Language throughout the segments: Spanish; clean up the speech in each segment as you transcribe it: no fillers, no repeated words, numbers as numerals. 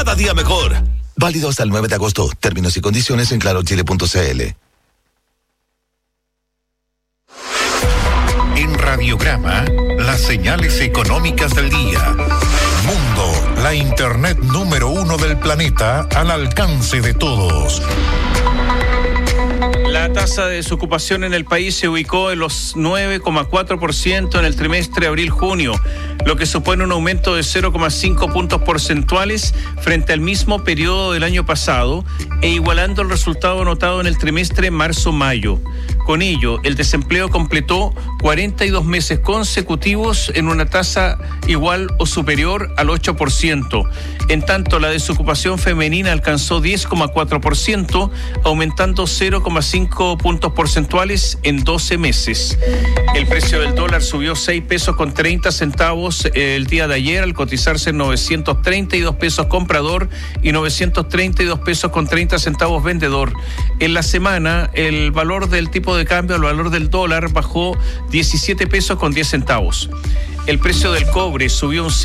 Cada día mejor. Válido hasta el 9 de agosto. Términos y condiciones en clarochile.cl. En Radiograma, las señales económicas del día. Mundo, la internet número 1 del planeta al alcance de todos. La tasa de desocupación en el país se ubicó en los 9,4% en el trimestre abril-junio, lo que supone un aumento de 0,5 puntos porcentuales frente al mismo periodo del año pasado e igualando el resultado anotado en el trimestre marzo-mayo. Con ello, el desempleo completó 42 meses consecutivos en una tasa igual o superior al 8%. En tanto, la desocupación femenina alcanzó 10,4%, aumentando 0,5 puntos porcentuales en 12 meses. El precio del dólar subió 6 pesos con 30 centavos el día de ayer al cotizarse en 932 pesos comprador y 932 pesos con 30 centavos vendedor. En la semana, el valor del tipo de cambio, el valor del dólar bajó 17 pesos con 10 centavos. El precio del cobre subió un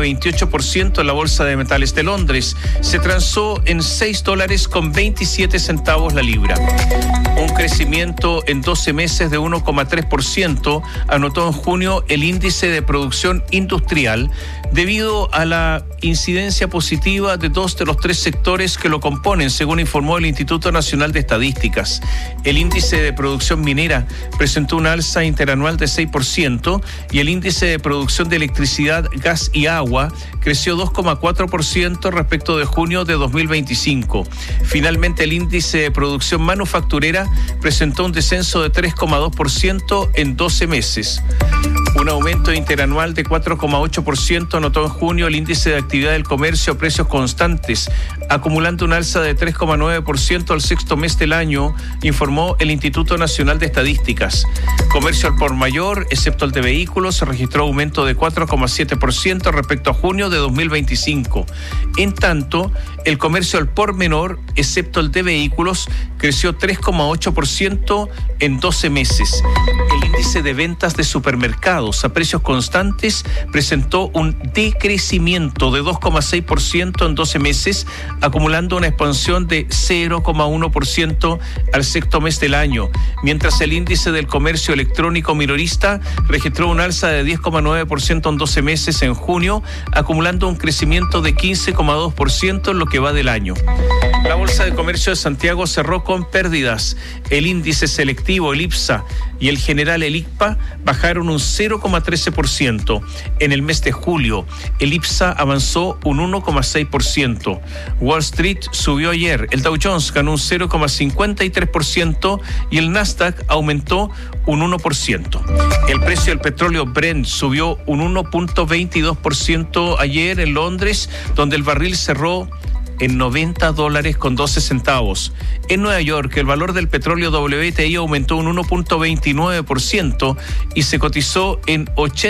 0,28% en la Bolsa de Metales de Londres. Se transó en $6 con 27 centavos la libra. Un crecimiento en 12 meses de 1,3% anotó en junio el índice de producción industrial debido a la incidencia positiva de 2 de los 3 sectores que lo componen, según informó el Instituto Nacional de Estadísticas. El índice de producción minera presentó una alza interanual de 6% y el índice de producción de electricidad, gas y agua creció 2,4% respecto de junio de 2025. Finalmente, el índice de producción manufacturera presentó un descenso de 3,2% en 12 meses. Un aumento interanual de 4,8% anotó en junio el índice de actividad del comercio a precios constantes, acumulando un alza de 3,9% al sexto mes del año, informó el Instituto Nacional de Estadísticas. Comercio al por mayor, excepto el de vehículos, registró aumento de 4,7% respecto a junio de 2025. En tanto, el comercio al por menor, excepto el de vehículos, creció 3,8% en 12 meses. El índice de ventas de supermercados a precios constantes presentó un decrecimiento de 2,6% en 12 meses, acumulando una expansión de 0,1% al sexto mes del año, mientras el índice del comercio electrónico minorista registró un alza de 10,9% en 12 meses en junio, acumulando un crecimiento de 15,2% en lo que va del año. La Bolsa de Comercio de Santiago cerró con pérdidas. El índice selectivo, el IPSA, y el general, el ICPA, bajaron un 0,13%. En el mes de julio, el IPSA avanzó un 1,6%. Wall Street subió ayer. El Dow Jones ganó un 0,53% y el Nasdaq aumentó un 1%. El precio del petróleo Brent subió un 1,22% ayer en Londres, donde el barril cerró en $90 con 12 centavos. En Nueva York, el valor del petróleo WTI aumentó un 1,29% y se cotizó en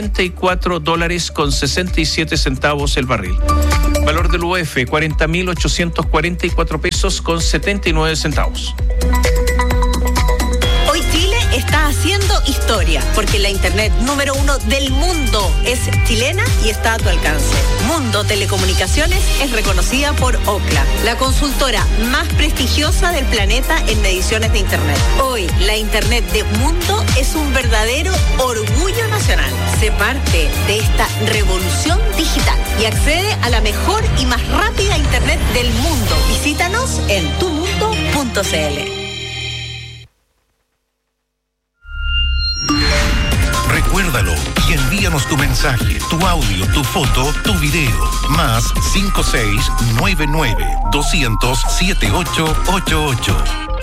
$84 con 67 centavos el barril. Valor del UF, 40.844 pesos con 79 centavos. Hoy Chile está haciendo historia porque la internet número 1 del mundo es chilena y está a tu alcance. Mundo Telecomunicaciones es reconocida por Ookla, la consultora más prestigiosa del planeta en mediciones de internet. Hoy, la internet de Mundo es un verdadero orgullo nacional. Sé parte de esta revolución digital y accede a la mejor y más rápida internet del mundo. Visítanos en tumundo.cl. Recuérdalo y envíanos tu mensaje, tu audio, tu foto, tu video. Más 5699-200-7888.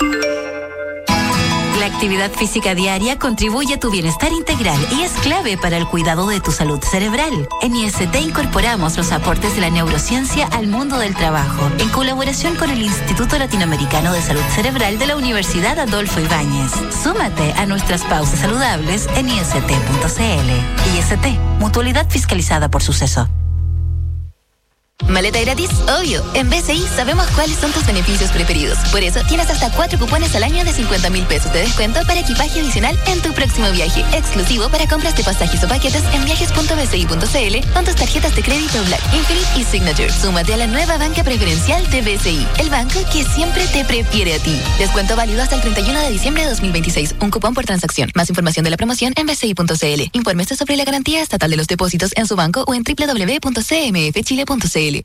La actividad física diaria contribuye a tu bienestar integral y es clave para el cuidado de tu salud cerebral. En IST incorporamos los aportes de la neurociencia al mundo del trabajo, en colaboración con el Instituto Latinoamericano de Salud Cerebral de la Universidad Adolfo Ibáñez. Súmate a nuestras pausas saludables en ist.cl. IST, mutualidad fiscalizada por Suceso. ¿Maleta gratis? Obvio. En BCI sabemos cuáles son tus beneficios preferidos. Por eso tienes hasta 4 cupones al año de 50.000 pesos de descuento para equipaje adicional en tu próximo viaje. Exclusivo para compras de pasajes o paquetes en viajes.bci.cl con tus tarjetas de crédito Black, Infinite y Signature. Súmate a la nueva banca preferencial de BCI, el banco que siempre te prefiere a ti. Descuento válido hasta el 31 de diciembre de 2026. Un cupón por transacción. Más información de la promoción en bci.cl. Infórmese sobre la garantía estatal de los depósitos en su banco o en www.cmfchile.cl.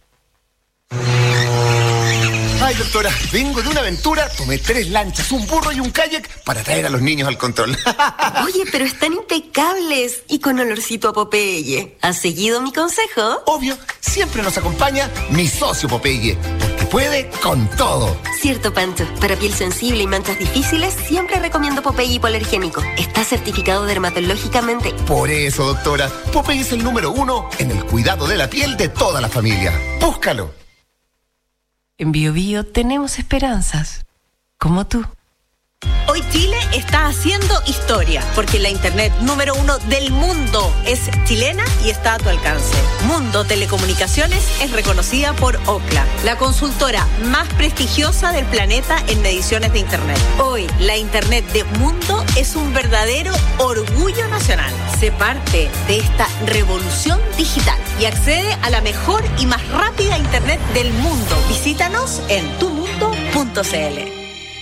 Ay, doctora, vengo de una aventura, tomé 3 lanchas, un burro y un kayak para traer a los niños al control. Oye, pero están impecables y con olorcito a Popeye. ¿Has seguido mi consejo? Obvio, siempre nos acompaña mi socio Popeye, porque puede con todo. Cierto, Pancho. Para piel sensible y manchas difíciles, siempre recomiendo Popeye hipoalergénico. Está certificado dermatológicamente. Por eso, doctora, Popeye es el número 1 en el cuidado de la piel de toda la familia. Búscalo. En Bio Bio tenemos esperanzas, como tú. Hoy Chile está haciendo historia, porque la internet número 1 del mundo es chilena y está a tu alcance. Mundo Telecomunicaciones es reconocida por Ookla, la consultora más prestigiosa del planeta en mediciones de internet. Hoy, la internet de Mundo es un verdadero orgullo nacional. Sé parte de esta revolución digital y accede a la mejor y más rápida internet del mundo. Visítanos en tumundo.cl.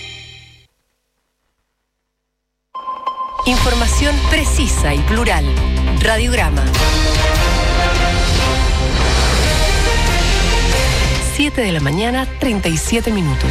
Información precisa y plural. Radiograma. 7 de la mañana, 37 minutos.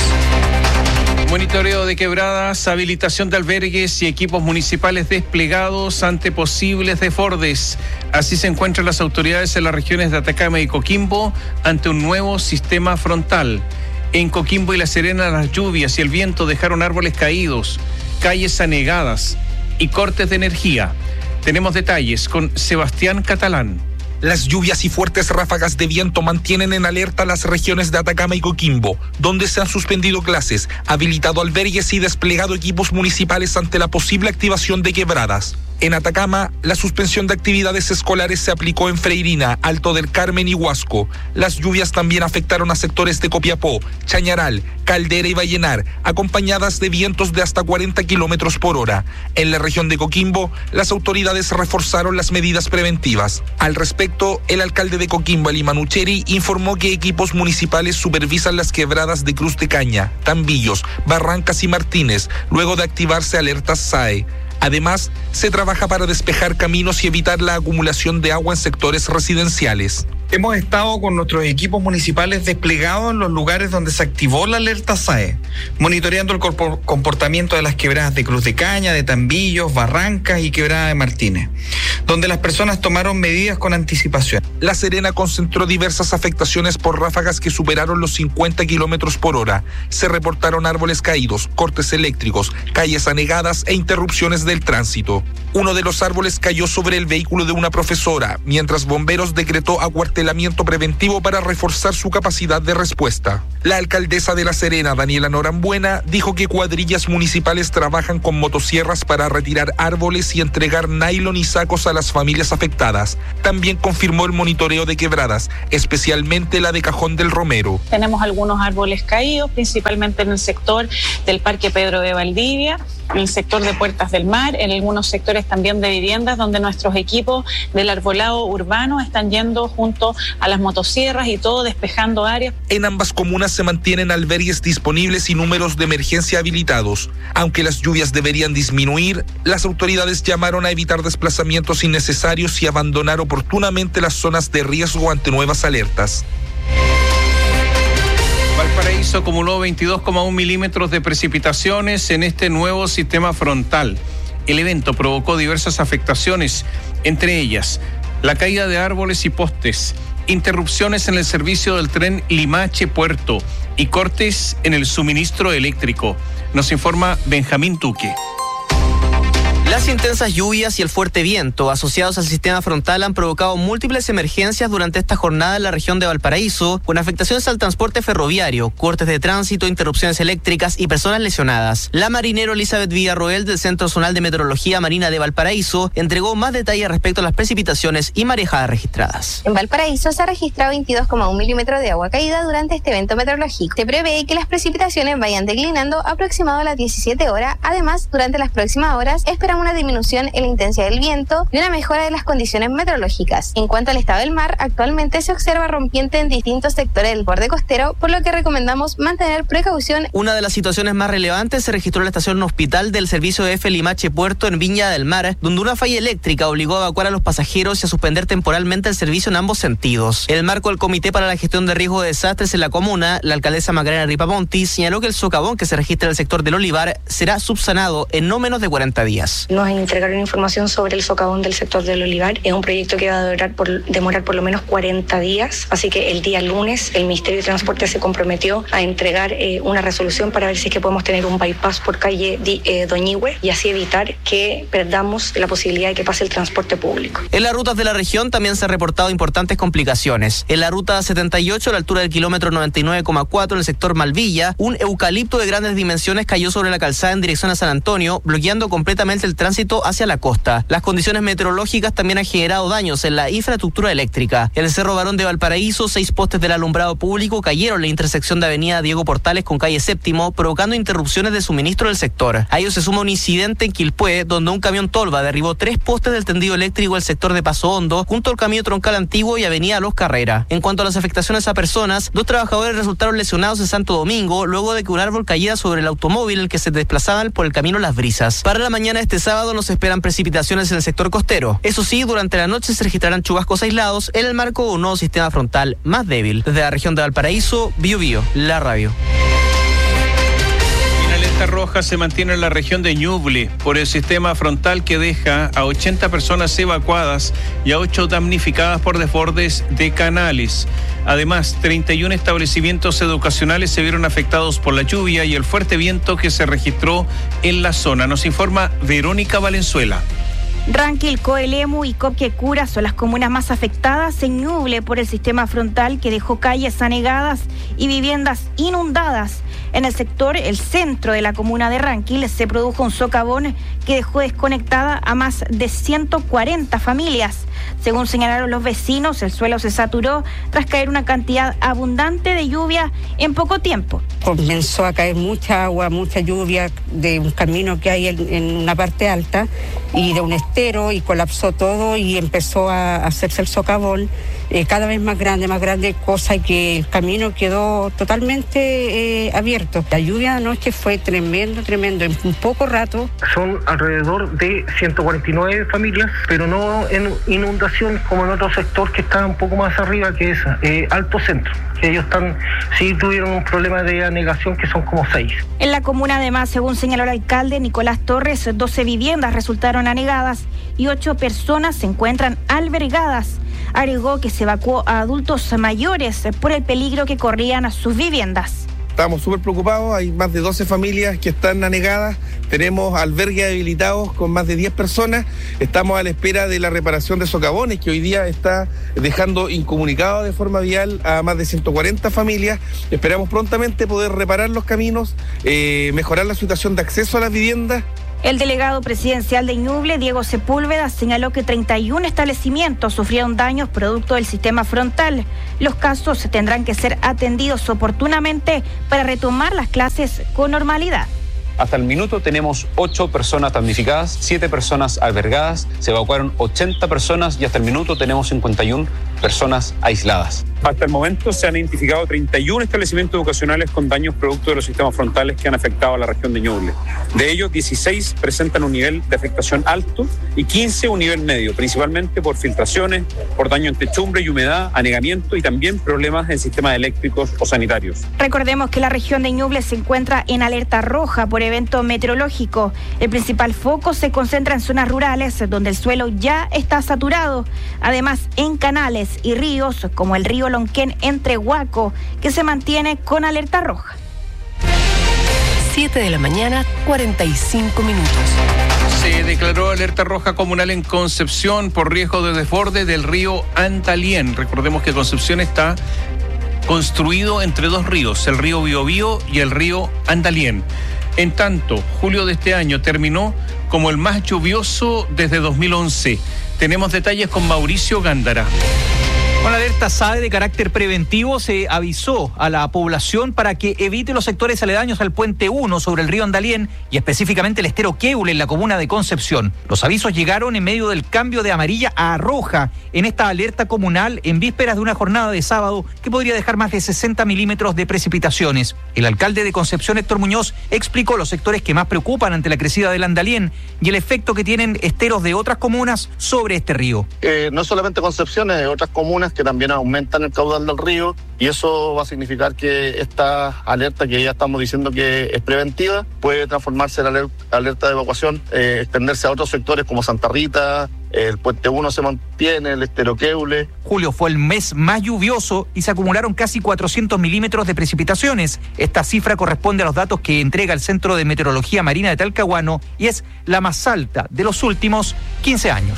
Monitoreo de quebradas, habilitación de albergues y equipos municipales desplegados ante posibles desbordes. Así se encuentran las autoridades en las regiones de Atacama y Coquimbo ante un nuevo sistema frontal. En Coquimbo y La Serena, las lluvias y el viento dejaron árboles caídos, calles anegadas y cortes de energía. Tenemos detalles con Sebastián Catalán. Las lluvias y fuertes ráfagas de viento mantienen en alerta las regiones de Atacama y Coquimbo, donde se han suspendido clases, habilitado albergues y desplegado equipos municipales ante la posible activación de quebradas. En Atacama, la suspensión de actividades escolares se aplicó en Freirina, Alto del Carmen y Huasco. Las lluvias también afectaron a sectores de Copiapó, Chañaral, Caldera y Vallenar, acompañadas de vientos de hasta 40 kilómetros por hora. En la región de Coquimbo, las autoridades reforzaron las medidas preventivas. Al respecto, el alcalde de Coquimbo, Ali Manucheri, informó que equipos municipales supervisan las quebradas de Cruz de Caña, Tambillos, Barrancas y Martínez, luego de activarse alertas SAE. Además, se trabaja para despejar caminos y evitar la acumulación de agua en sectores residenciales. Hemos estado con nuestros equipos municipales desplegados en los lugares donde se activó la alerta SAE, monitoreando el comportamiento de las quebradas de Cruz de Caña, de Tambillos, Barrancas y Quebrada de Martínez, donde las personas tomaron medidas con anticipación. La Serena concentró diversas afectaciones por ráfagas que superaron los 50 kilómetros por hora. Se reportaron árboles caídos, cortes eléctricos, calles anegadas e interrupciones del tránsito. Uno de los árboles cayó sobre el vehículo de una profesora, mientras bomberos decretó acuartelamiento preventivo para reforzar su capacidad de respuesta. La alcaldesa de La Serena, Daniela Norambuena, dijo que cuadrillas municipales trabajan con motosierras para retirar árboles y entregar nylon y sacos a las familias afectadas. También confirmó el monitoreo de quebradas, especialmente la de Cajón del Romero. Tenemos algunos árboles caídos, principalmente en el sector del Parque Pedro de Valdivia, en el sector de Puertas del Mar, en algunos sectores también de viviendas donde nuestros equipos del arbolado urbano están yendo junto a las motosierras y todo despejando áreas. En ambas comunas se mantienen albergues disponibles y números de emergencia habilitados. Aunque las lluvias deberían disminuir, las autoridades llamaron a evitar desplazamientos innecesarios y abandonar oportunamente las zonas de riesgo ante nuevas alertas. Valparaíso acumuló 22,1 milímetros de precipitaciones en este nuevo sistema frontal. El evento provocó diversas afectaciones, entre ellas la caída de árboles y postes, interrupciones en el servicio del tren Limache-Puerto y cortes en el suministro eléctrico. Nos informa Benjamín Tuque. Las intensas lluvias y el fuerte viento asociados al sistema frontal han provocado múltiples emergencias durante esta jornada en la región de Valparaíso, con afectaciones al transporte ferroviario, cortes de tránsito, interrupciones eléctricas y personas lesionadas. La marinero Elizabeth Villarroel del Centro Zonal de Meteorología Marina de Valparaíso entregó más detalles respecto a las precipitaciones y marejadas registradas. En Valparaíso se ha registrado 22,1 milímetros de agua caída durante este evento meteorológico. Se prevé que las precipitaciones vayan declinando aproximado a las 17 horas. Además, durante las próximas horas esperamos una disminución en la intensidad del viento y una mejora de las condiciones meteorológicas. En cuanto al estado del mar, actualmente se observa rompiente en distintos sectores del borde costero, por lo que recomendamos mantener precaución. Una de las situaciones más relevantes se registró en la estación Hospital del servicio de F Limache Puerto en Viña del Mar, donde una falla eléctrica obligó a evacuar a los pasajeros y a suspender temporalmente el servicio en ambos sentidos. En el marco del Comité para la Gestión de Riesgo de Desastres en la comuna, la alcaldesa Macarena Ripamonti señaló que el socavón que se registra en el sector del Olivar será subsanado en no menos de 40 días. Nos entregaron información sobre el socavón del sector del Olivar. Es un proyecto que va a demorar por lo menos 40 días, así que el día lunes el Ministerio de Transporte se comprometió a entregar una resolución para ver si es que podemos tener un bypass por calle Doñihue y así evitar que perdamos la posibilidad de que pase el transporte público. En las rutas de la región también se han reportado importantes complicaciones. En la ruta 78, a la altura del kilómetro 99,4 en el sector Malvilla, un eucalipto de grandes dimensiones cayó sobre la calzada en dirección a San Antonio, bloqueando completamente el tránsito hacia la costa. Las condiciones meteorológicas también han generado daños en la infraestructura eléctrica. En el Cerro Barón de Valparaíso, 6 postes del alumbrado público cayeron en la intersección de avenida Diego Portales con calle Séptimo, provocando interrupciones de suministro del sector. A ello se suma un incidente en Quilpué, donde un camión tolva derribó 3 postes del tendido eléctrico del sector de Paso Hondo, junto al camino troncal antiguo y avenida Los Carreras. En cuanto a las afectaciones a personas, 2 trabajadores resultaron lesionados en Santo Domingo, luego de que un árbol cayera sobre el automóvil en el que se desplazaban por el camino Las Brisas. Para la mañana de este sábado nos esperan precipitaciones en el sector costero. Eso sí, durante la noche se registrarán chubascos aislados en el marco de un nuevo sistema frontal más débil. Desde la región de Valparaíso, Bio, la radio. En alerta roja se mantiene en la región de Ñuble por el sistema frontal que deja a 80 personas evacuadas y a 8 damnificadas por desbordes de canales. Además, 31 establecimientos educacionales se vieron afectados por la lluvia y el fuerte viento que se registró en la zona. Nos informa Verónica Valenzuela. Ranquil, Coelemu y Copquecura son las comunas más afectadas en Ñuble por el sistema frontal que dejó calles anegadas y viviendas inundadas. En el sector, el centro de la comuna de Ranquil, se produjo un socavón que dejó desconectada a más de 140 familias. Según señalaron los vecinos, el suelo se saturó tras caer una cantidad abundante de lluvia en poco tiempo. Comenzó a caer mucha agua, mucha lluvia de un camino que hay en una parte alta y de un estero, y colapsó todo y empezó a hacerse el socavón cada vez más grande, cosa que el camino quedó totalmente abierto. La lluvia anoche fue tremendo, en un poco rato. Son alrededor de 149 familias, pero no en inundación como en otro sector que está un poco más arriba, que es Alto Centro. Que ellos sí tuvieron un problema de anegación que son como 6. En la comuna, además, según señaló el alcalde Nicolás Torres, 12 viviendas resultaron anegadas y 8 personas se encuentran albergadas. Agregó que se evacuó a adultos mayores por el peligro que corrían a sus viviendas. Estamos súper preocupados, hay más de 12 familias que están anegadas, tenemos albergues habilitados con más de 10 personas, estamos a la espera de la reparación de socavones que hoy día está dejando incomunicado de forma vial a más de 140 familias. Esperamos prontamente poder reparar los caminos, mejorar la situación de acceso a las viviendas. El delegado presidencial de Ñuble, Diego Sepúlveda, señaló que 31 establecimientos sufrieron daños producto del sistema frontal. Los casos tendrán que ser atendidos oportunamente para retomar las clases con normalidad. Hasta el minuto tenemos 8 personas damnificadas, 7 personas albergadas, se evacuaron 80 personas y hasta el minuto tenemos 51 personas aisladas. Hasta el momento se han identificado 31 establecimientos educacionales con daños producto de los sistemas frontales que han afectado a la región de Ñuble. De ellos, 16 presentan un nivel de afectación alto y 15 un nivel medio, principalmente por filtraciones, por daño en techumbre y humedad, anegamiento y también problemas en sistemas eléctricos o sanitarios. Recordemos que la región de Ñuble se encuentra en alerta roja por evento meteorológico. El principal foco se concentra en zonas rurales donde el suelo ya está saturado. Además, en canales y ríos como el río Lonquén entre Huaco, que se mantiene con alerta roja. 7 de la mañana, 45 minutos. Se declaró alerta roja comunal en Concepción por riesgo de desborde del río Andalién. Recordemos que Concepción está construido entre dos ríos, el río Biobío y el río Andalién. En tanto, julio de este año terminó como el más lluvioso desde 2011. Tenemos detalles con Mauricio Gándara. Con la alerta SAE de carácter preventivo se avisó a la población para que evite los sectores aledaños al puente 1 sobre el río Andalién y específicamente el estero Queule en la comuna de Concepción. Los avisos llegaron en medio del cambio de amarilla a roja en esta alerta comunal en vísperas de una jornada de sábado que podría dejar más de 60 milímetros de precipitaciones. El alcalde de Concepción, Héctor Muñoz, explicó los sectores que más preocupan ante la crecida del Andalién y el efecto que tienen esteros de otras comunas sobre este río. No solamente Concepción, otras comunas que también aumentan el caudal del río, y eso va a significar que esta alerta, que ya estamos diciendo que es preventiva, puede transformarse en alerta de evacuación, extenderse a otros sectores como Santa Rita, el puente 1 se mantiene, el estero Queule. Julio fue el mes más lluvioso y se acumularon casi 400 milímetros de precipitaciones. Esta cifra corresponde a los datos que entrega el Centro de Meteorología Marina de Talcahuano y es la más alta de los últimos 15 años.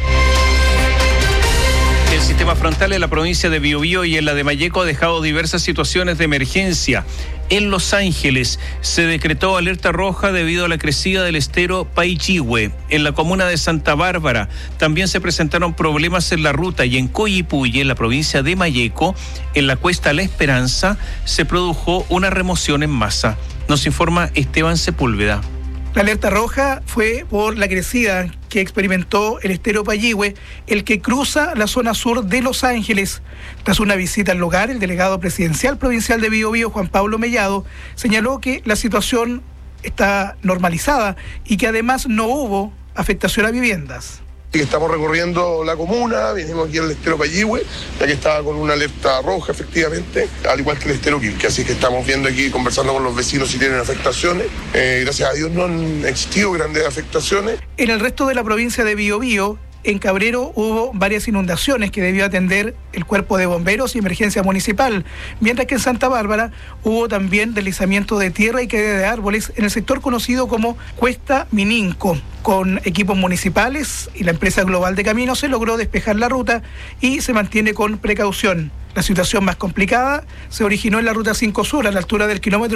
El sistema frontal en la provincia de Biobío y en la de Malleco ha dejado diversas situaciones de emergencia. En Los Ángeles se decretó alerta roja debido a la crecida del estero Paichihue. En la comuna de Santa Bárbara también se presentaron problemas en la ruta, y en Coyipulli, en la provincia de Malleco, en la cuesta La Esperanza, se produjo una remoción en masa. Nos informa Esteban Sepúlveda. La alerta roja fue por la crecida que experimentó el estero Paichihue, el que cruza la zona sur de Los Ángeles. Tras una visita al lugar, el delegado presidencial provincial de Biobío, Juan Pablo Mellado, señaló que la situación está normalizada y que además no hubo afectación a viviendas. Estamos recorriendo la comuna, vinimos aquí al estero Paichihue, ya que estaba con una alerta roja, efectivamente, al igual que el estero Quilque. Así que estamos viendo aquí, conversando con los vecinos si tienen afectaciones. Gracias a Dios no han existido grandes afectaciones. En el resto de la provincia de Biobío, en Cabrero hubo varias inundaciones que debió atender el Cuerpo de Bomberos y Emergencia Municipal, mientras que en Santa Bárbara hubo también deslizamiento de tierra y caída de árboles en el sector conocido como Cuesta Mininco. Con equipos municipales y la empresa Global de Caminos se logró despejar la ruta y se mantiene con precaución. La situación más complicada se originó en la Ruta 5 Sur, a la altura del kilómetro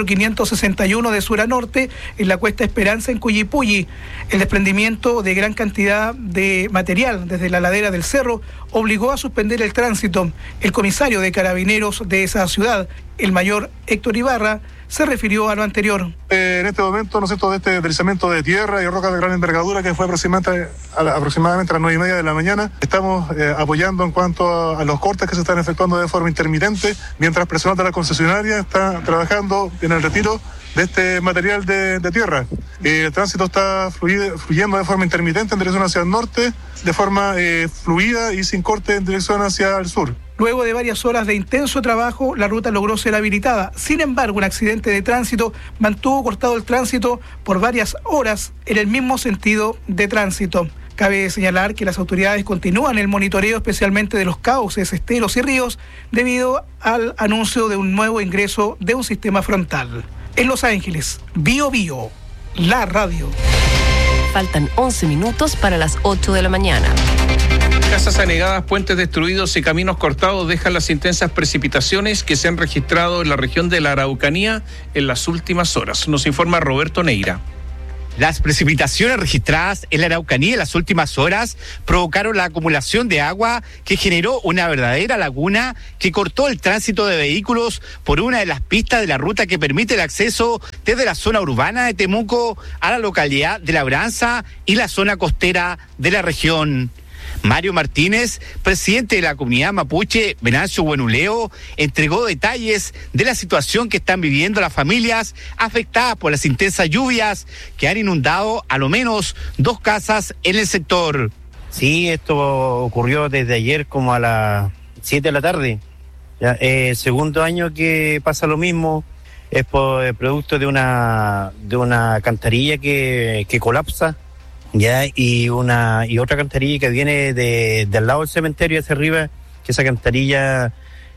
561 de sur a norte, en la Cuesta Esperanza, en Coyipulli. El desprendimiento de gran cantidad de material desde la ladera del cerro obligó a suspender el tránsito. El comisario de Carabineros de esa ciudad, el mayor Héctor Ibarra, se refirió a lo anterior. En este momento, ¿no es cierto?, de este deslizamiento de tierra y roca de gran envergadura, que fue aproximadamente a las 9:30 de la mañana, estamos apoyando en cuanto a los cortes que se están efectuando de forma intermitente, mientras personal de la concesionaria está trabajando en el retiro de este material de tierra. El tránsito está fluyendo de forma intermitente en dirección hacia el norte, de forma fluida y sin corte en dirección hacia el sur. Luego de varias horas de intenso trabajo, la ruta logró ser habilitada. Sin embargo, un accidente de tránsito mantuvo cortado el tránsito por varias horas en el mismo sentido de tránsito. Cabe señalar que las autoridades continúan el monitoreo, especialmente de los cauces, esteros y ríos, debido al anuncio de un nuevo ingreso de un sistema frontal. En Los Ángeles, Biobío, la radio. Faltan 11 minutos para las 8 de la mañana. Casas anegadas, puentes destruidos y caminos cortados dejan las intensas precipitaciones que se han registrado en la región de la Araucanía en las últimas horas. Nos informa Roberto Neira. Las precipitaciones registradas en la Araucanía en las últimas horas provocaron la acumulación de agua que generó una verdadera laguna que cortó el tránsito de vehículos por una de las pistas de la ruta que permite el acceso desde la zona urbana de Temuco a la localidad de Labranza y la zona costera de la región. Mario Martínez, presidente de la comunidad mapuche Venancio Buenuleo, entregó detalles de la situación que están viviendo las familias afectadas por las intensas lluvias que han inundado a lo menos 2 casas en el sector. Sí, esto ocurrió desde ayer como a las 7 de la tarde. Ya, segundo año que pasa lo mismo, es por producto de una alcantarilla que colapsa. Ya, y otra alcantarilla que viene del lado del cementerio hacia arriba, que esa alcantarilla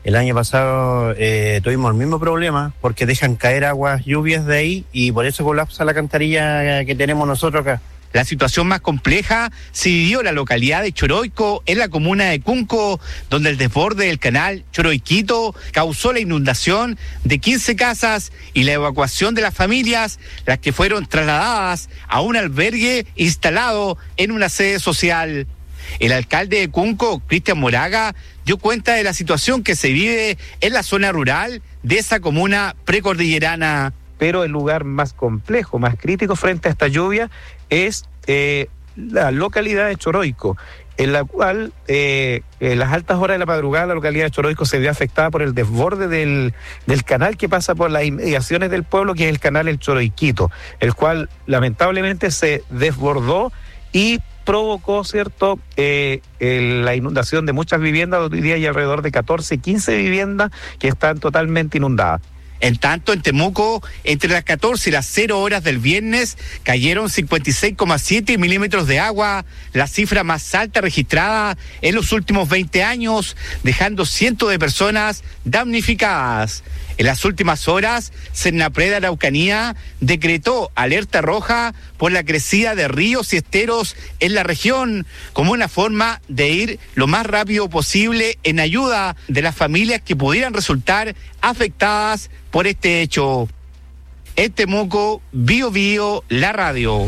El año pasado tuvimos el mismo problema porque dejan caer aguas lluvias de ahí y por eso colapsa la alcantarilla que tenemos nosotros acá. La situación más compleja se vivió en la localidad de Choroico, en la comuna de Cunco, donde el desborde del canal Choroiquito causó la inundación de 15 casas y la evacuación de las familias, las que fueron trasladadas a un albergue instalado en una sede social. El alcalde de Cunco, Cristian Moraga, dio cuenta de la situación que se vive en la zona rural de esa comuna precordillerana. Pero el lugar más complejo, más crítico frente a esta lluvia es la localidad de Choroico, en la cual en las altas horas de la madrugada la localidad de Choroico se vio afectada por el desborde del canal que pasa por las inmediaciones del pueblo, que es el canal El Choroiquito, el cual lamentablemente se desbordó y provocó, ¿cierto?, la inundación de muchas viviendas. Hoy día hay alrededor de 14, 15 viviendas que están totalmente inundadas. En tanto, en Temuco, entre las 14 y las 0 horas del viernes, cayeron 56,7 milímetros de agua, la cifra más alta registrada en los últimos 20 años, dejando cientos de personas damnificadas. En las últimas horas, Senapred de Araucanía decretó alerta roja por la crecida de ríos y esteros en la región, como una forma de ir lo más rápido posible en ayuda de las familias que pudieran resultar afectadas por este hecho. En Temuco, Bio Bio, la radio.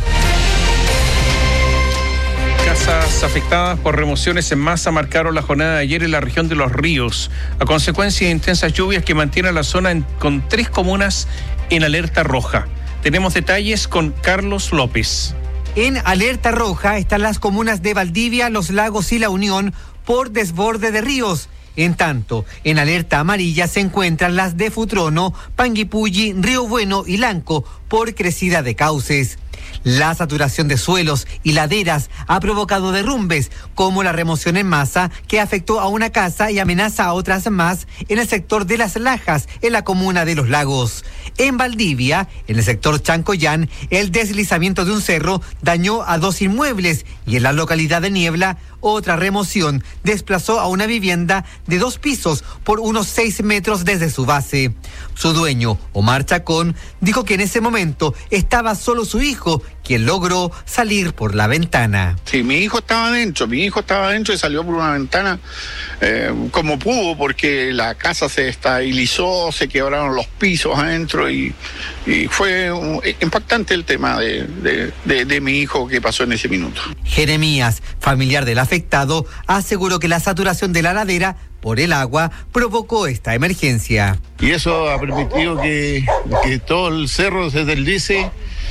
Casas afectadas por remociones en masa marcaron la jornada de ayer en la región de Los Ríos, a consecuencia de intensas lluvias que mantienen la zona con 3 comunas en alerta roja. Tenemos detalles con Carlos López. En alerta roja están las comunas de Valdivia, Los Lagos y La Unión por desborde de ríos. En tanto, en alerta amarilla se encuentran las de Futrono, Panguipulli, Río Bueno y Lanco por crecida de cauces. La saturación de suelos y laderas ha provocado derrumbes, como la remoción en masa que afectó a una casa y amenaza a otras más en el sector de Las Lajas, en la comuna de Los Lagos. En Valdivia, en el sector Chancoyán, el deslizamiento de un cerro dañó a 2 inmuebles y en la localidad de Niebla, otra remoción desplazó a una vivienda de 2 pisos por unos 6 metros desde su base. Su dueño, Omar Chacón, dijo que en ese momento estaba solo su hijo, quien logró salir por la ventana. Sí, mi hijo estaba adentro y salió por una ventana como pudo, porque la casa se estabilizó, se quebraron los pisos adentro y fue impactante el tema de mi hijo que pasó en ese minuto. Jeremías, familiar del afectado, aseguró que la saturación de la ladera por el agua provocó esta emergencia. Y eso ha permitido que todo el cerro se deslice.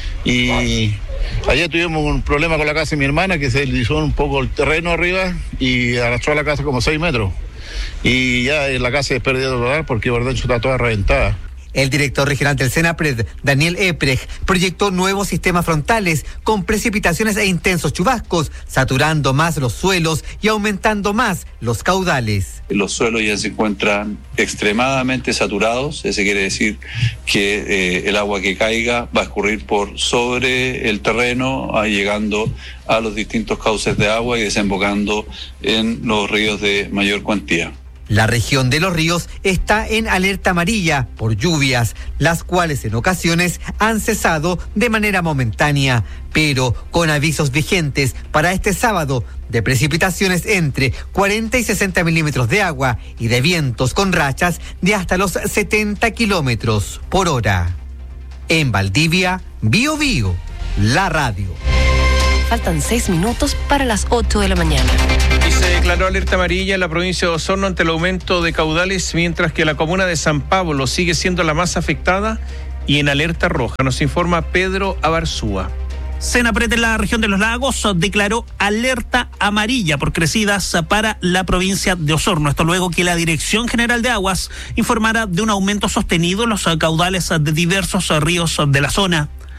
Y ayer tuvimos un problema con la casa de mi hermana, que se deslizó un poco el terreno arriba y arrastró la casa como 6 metros. Y ya la casa es pérdida total porque por dentro está toda reventada. El director regional del Senapred, Daniel Eprej, proyectó nuevos sistemas frontales con precipitaciones e intensos chubascos, saturando más los suelos y aumentando más los caudales. Los suelos ya se encuentran extremadamente saturados, eso quiere decir que el agua que caiga va a escurrir por sobre el terreno, llegando a los distintos cauces de agua y desembocando en los ríos de mayor cuantía. La región de Los Ríos está en alerta amarilla por lluvias, las cuales en ocasiones han cesado de manera momentánea, pero con avisos vigentes para este sábado de precipitaciones entre 40 y 60 milímetros de agua y de vientos con rachas de hasta los 70 kilómetros por hora. En Valdivia, Bio Bio, la radio. Faltan 6 minutos para las 8 de la mañana. Y se declaró alerta amarilla en la provincia de Osorno ante el aumento de caudales, mientras que la comuna de San Pablo sigue siendo la más afectada y en alerta roja. Nos informa Pedro Abarzúa. Senapred en la región de Los Lagos declaró alerta amarilla por crecidas para la provincia de Osorno. Esto luego que la Dirección General de Aguas informara de un aumento sostenido en los caudales de diversos ríos de la zona.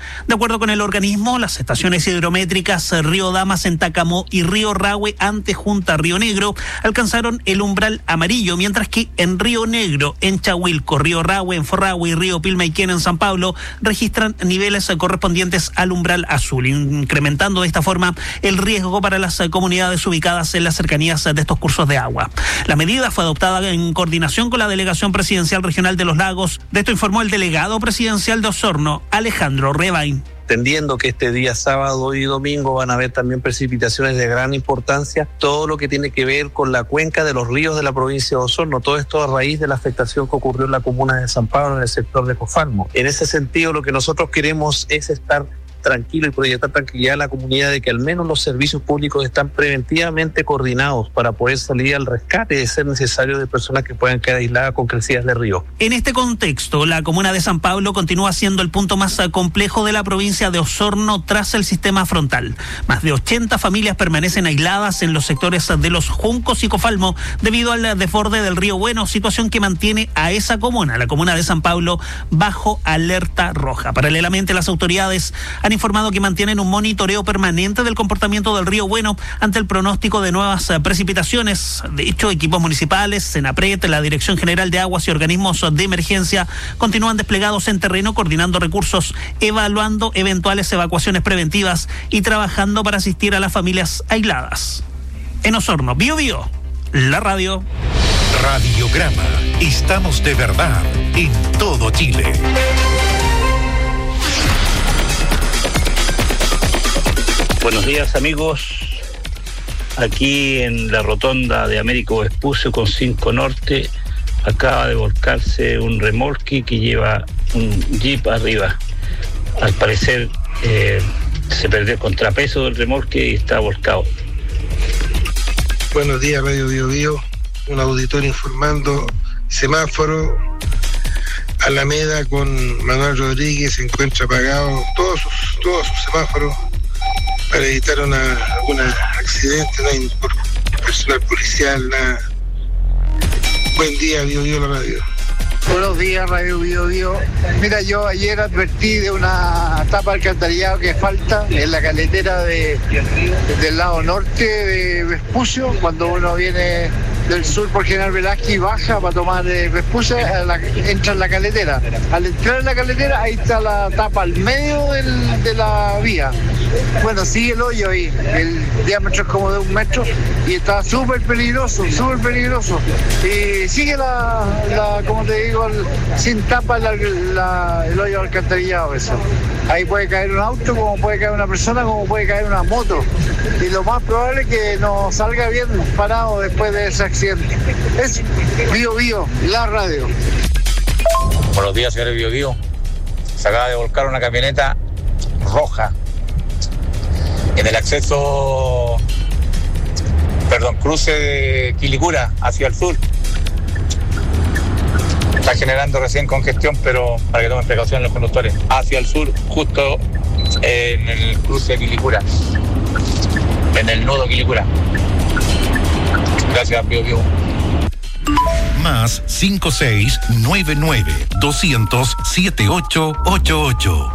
De acuerdo con el organismo, las estaciones hidrométricas Río Damas en Tacamó y Río Rahue ante Junta Río Negro alcanzaron el umbral amarillo, mientras que en Río Negro, en Chahuilco, Río Rahue, en Forrahue y Río Pilmaiquén en San Pablo registran niveles correspondientes al umbral azul, incrementando de esta forma el riesgo para las comunidades ubicadas en las cercanías de estos cursos de agua. La medida fue adoptada en coordinación con la Delegación Presidencial Regional de los Lagos. De esto informó el delegado presidencial de Osorno, Alejandro Rebain. Entendiendo que este día sábado y domingo van a haber también precipitaciones de gran importancia, todo lo que tiene que ver con la cuenca de los ríos de la provincia de Osorno, todo esto a raíz de la afectación que ocurrió en la comuna de San Pablo, en el sector de Cofalmo. En ese sentido, lo que nosotros queremos es estar tranquilo y proyectar tranquilidad a la comunidad de que al menos los servicios públicos están preventivamente coordinados para poder salir al rescate de ser necesario de personas que puedan quedar aisladas con crecidas de río. En este contexto, la comuna de San Pablo continúa siendo el punto más complejo de la provincia de Osorno tras el sistema frontal. Más de 80 familias permanecen aisladas en los sectores de Los Juncos y Cofalmo debido al desborde del río Bueno, situación que mantiene a esa comuna, la comuna de San Pablo, bajo alerta roja. Paralelamente, las autoridades han informado que mantienen un monitoreo permanente del comportamiento del río Bueno ante el pronóstico de nuevas precipitaciones. De hecho, equipos municipales, Senapred, la Dirección General de Aguas y organismos de emergencia continúan desplegados en terreno, coordinando recursos, evaluando eventuales evacuaciones preventivas y trabajando para asistir a las familias aisladas. En Osorno, Bío Bío, la radio. Radiograma. Estamos de verdad en todo Chile. Buenos días, amigos. Aquí en la rotonda de Américo Vespucio con 5 Norte acaba de volcarse un remolque que lleva un jeep arriba. Al parecer se perdió el contrapeso del remolque y está volcado. Buenos días, Radio Bío Bío. Un auditor informando. Semáforo Alameda con Manuel Rodríguez se encuentra apagado todos sus semáforos para evitar algún accidente, no hay personal policial, nada. Buen día, Bío Bío, la radio. Buenos días, Radio Bío Bío. Mira, yo ayer advertí de una tapa de alcantarillado que falta en la caletera del lado norte de Vespucio, cuando uno viene del sur por General Velázquez y baja para tomar Vespucio, entra en la caletera. Al entrar en la caletera, ahí está la tapa al medio de la vía. Bueno, sigue el hoyo ahí, el diámetro es como de 1 metro y está súper peligroso. Y sigue como te digo, sin tapa el hoyo alcantarillado eso. Ahí puede caer un auto, como puede caer una persona, como puede caer una moto. Y lo más probable es que no salga bien parado después de ese accidente. Es Bío Bío, la radio. Buenos días, señores Bío Bío. Se acaba de volcar una camioneta roja en el cruce de Quilicura hacia el sur. Está generando recién congestión, pero para que tomen precaución los conductores. Hacia el sur, justo en el cruce de Quilicura, en el nudo Quilicura. Gracias, Bío Bío. Más 5699-200-7888.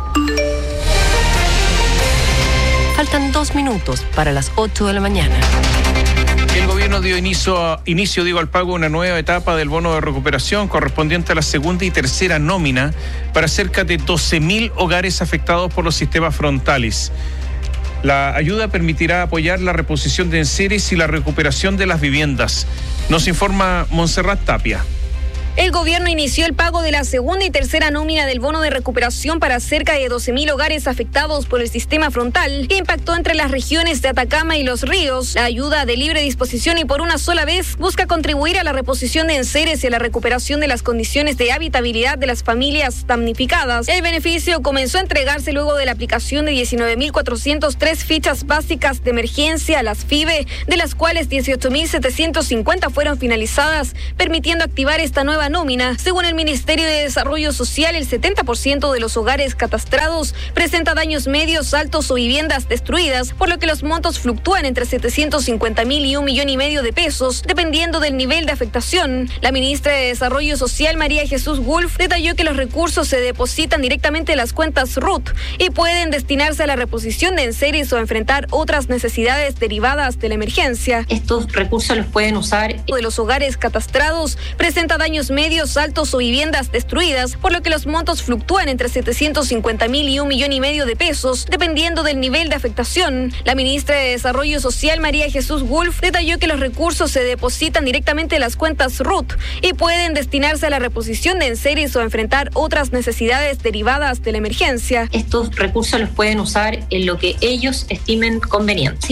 Faltan 2 minutos para las 8 de la mañana. El gobierno dio inicio al pago de una nueva etapa del bono de recuperación correspondiente a la segunda y tercera nómina para cerca de 12.000 hogares afectados por los sistemas frontales. La ayuda permitirá apoyar la reposición de enseres y la recuperación de las viviendas. Nos informa Montserrat Tapia. El gobierno inició el pago de la segunda y tercera nómina del bono de recuperación para cerca de 12.000 hogares afectados por el sistema frontal, que impactó entre las regiones de Atacama y Los Ríos. La ayuda de libre disposición y por una sola vez busca contribuir a la reposición de enseres y a la recuperación de las condiciones de habitabilidad de las familias damnificadas. El beneficio comenzó a entregarse luego de la aplicación de 19.403 fichas básicas de emergencia a las FIBE, de las cuales 18.750 fueron finalizadas, permitiendo activar esta nueva la nómina. Según el Ministerio de Desarrollo Social, el 70% de los hogares catastrados presenta daños medios, altos o viviendas destruidas, por lo que los montos fluctúan entre 750.000 y 1,5 millones de pesos, dependiendo del nivel de afectación. La ministra de Desarrollo Social, María Jesús Wolf, detalló que los recursos se depositan directamente en las cuentas RUT y pueden destinarse a la reposición de enseres o a enfrentar otras necesidades derivadas de la emergencia. Estos recursos los pueden usar. De los hogares catastrados presenta daños medios, altos o viviendas destruidas, por lo que los montos fluctúan entre 750.000 y 1,5 millones de pesos, dependiendo del nivel de afectación. La ministra de Desarrollo Social, María Jesús Wolf, detalló que los recursos se depositan directamente en las cuentas RUT y pueden destinarse a la reposición de enseres o a enfrentar otras necesidades derivadas de la emergencia. Estos recursos los pueden usar en lo que ellos estimen conveniente.